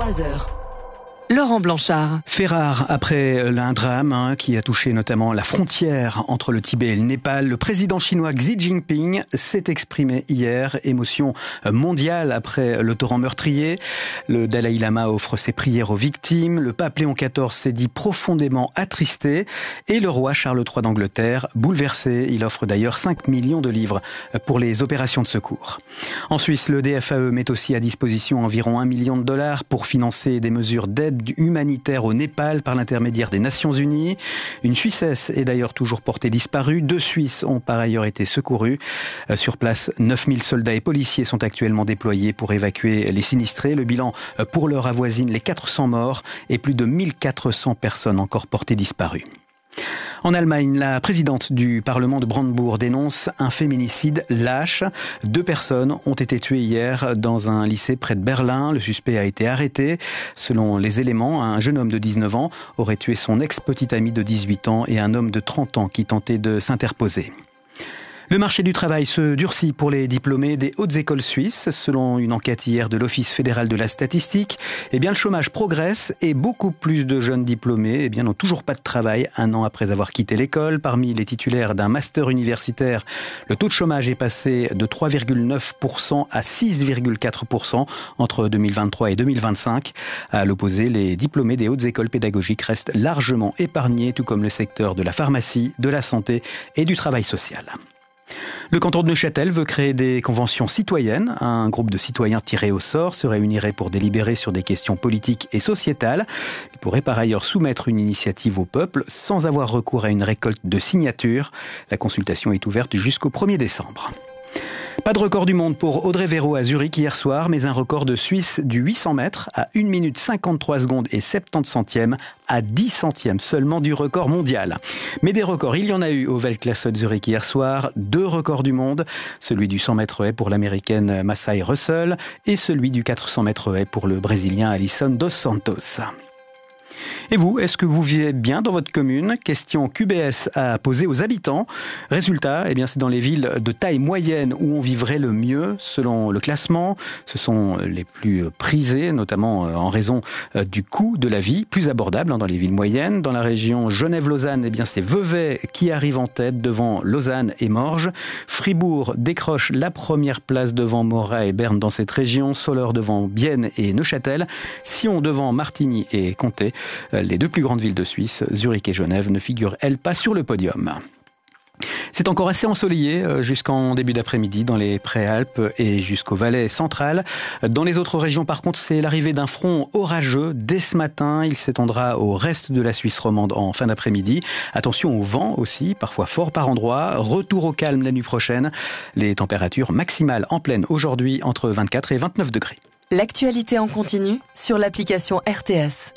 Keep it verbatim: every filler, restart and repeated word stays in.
trois heures. Laurent Blanchard. Fait rare après un drame hein, qui a touché notamment la frontière entre le Tibet et le Népal. Le président chinois Xi Jinping s'est exprimé hier. Émotion mondiale après le torrent meurtrier. Le Dalai Lama offre ses prières aux victimes. Le pape Léon quatorze s'est dit profondément attristé. Et le roi Charles trois d'Angleterre bouleversé. Il offre d'ailleurs cinq millions de livres pour les opérations de secours. En Suisse, le D F A E met aussi à disposition environ un million de dollars pour financer des mesures d'aide humanitaire au Népal par l'intermédiaire des Nations Unies. Une Suissesse est d'ailleurs toujours portée disparue. Deux Suisses ont par ailleurs été secourus. Sur place, neuf mille soldats et policiers sont actuellement déployés pour évacuer les sinistrés. Le bilan pour l'heure avoisine les quatre cents morts et plus de mille quatre cents personnes encore portées disparues. En Allemagne, la présidente du Parlement de Brandebourg dénonce un féminicide lâche. Deux personnes ont été tuées hier dans un lycée près de Berlin. Le suspect a été arrêté. Selon les éléments, un jeune homme de dix-neuf ans aurait tué son ex-petite amie de dix-huit ans et un homme de trente ans qui tentait de s'interposer. Le marché du travail se durcit pour les diplômés des hautes écoles suisses. Selon une enquête hier de l'Office fédéral de la statistique, eh bien, le chômage progresse et beaucoup plus de jeunes diplômés eh bien, n'ont toujours pas de travail un an après avoir quitté l'école. Parmi les titulaires d'un master universitaire, le taux de chômage est passé de trois virgule neuf pour cent à six virgule quatre pour cent entre deux mille vingt-trois et deux mille vingt-cinq. À l'opposé, les diplômés des hautes écoles pédagogiques restent largement épargnés, tout comme le secteur de la pharmacie, de la santé et du travail social. Le canton de Neuchâtel veut créer des conventions citoyennes. Un groupe de citoyens tirés au sort se réunirait pour délibérer sur des questions politiques et sociétales. Il pourrait par ailleurs soumettre une initiative au peuple sans avoir recours à une récolte de signatures. La consultation est ouverte jusqu'au premier décembre. Pas de record du monde pour Audrey Véro à Zurich hier soir, mais un record de Suisse du huit cents mètres à une minute cinquante-trois secondes et soixante-dix centièmes à dix centièmes seulement du record mondial. Mais des records, il y en a eu au Weltklasse de Zurich hier soir. Deux records du monde, celui du cent mètres haies pour l'américaine Massai Russell et celui du quatre cents mètres haies pour le brésilien Alisson dos Santos. Et vous, est-ce que vous vivez bien dans votre commune? Question Q B S à poser aux habitants. Résultat, eh bien, c'est dans les villes de taille moyenne où on vivrait le mieux, selon le classement. Ce sont les plus prisés, notamment en raison du coût de la vie, plus abordable dans les villes moyennes. Dans la région Genève-Lausanne, eh bien, c'est Vevey qui arrive en tête devant Lausanne et Morges. Fribourg décroche la première place devant Morat et Berne dans cette région. Soleure devant Bienne et Neuchâtel. Sion devant Martigny et Comté. Les deux plus grandes villes de Suisse, Zurich et Genève, ne figurent, elles, pas sur le podium. C'est encore assez ensoleillé jusqu'en début d'après-midi dans les Préalpes et jusqu'au Valais central. Dans les autres régions, par contre, c'est l'arrivée d'un front orageux dès ce matin. Il s'étendra au reste de la Suisse romande en fin d'après-midi. Attention au vent aussi, parfois fort par endroits. Retour au calme la nuit prochaine. Les températures maximales en pleine aujourd'hui entre vingt-quatre et vingt-neuf degrés. L'actualité en continu sur l'application R T S.